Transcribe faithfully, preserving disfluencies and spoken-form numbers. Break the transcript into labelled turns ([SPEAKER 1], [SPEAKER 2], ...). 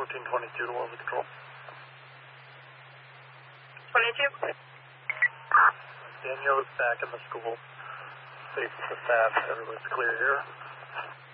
[SPEAKER 1] fourteen twenty-two to Wesley Control.
[SPEAKER 2] twenty-two.
[SPEAKER 1] Danielle is back in the school. Safe with the staff. Everybody's clear here.